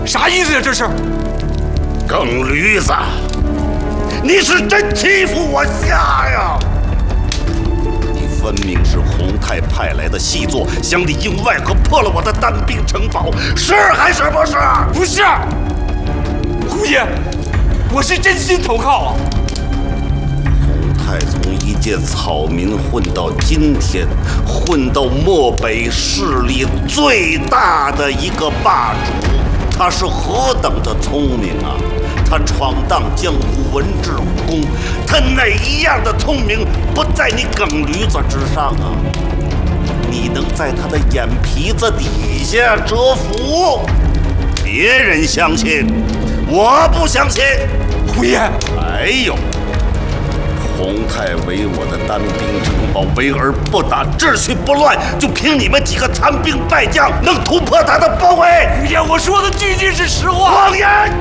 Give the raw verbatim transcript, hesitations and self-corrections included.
啥意思呀？这是？ 耿驴子，你是真欺负我夏呀！你分明是洪泰派来的细作，想里应外合破了我的单兵城堡，是还是不是？ 不是，胡爷，我是真心投靠啊。 洪泰从一介草民混到今天，混到漠北势力最大的一个霸主。 他是何等的聪明啊！他闯荡江湖，文治武功，他哪一样的聪明不在你耿驴子之上啊？你能在他的眼皮子底下蛰伏？别人相信，我不相信。 胡爷， 还有，洪泰围我的单兵城堡，围而不打，秩序不乱，就凭你们几个残兵败将，能突破他的包围？ 胡爷，我说的句句是实话。 谎言！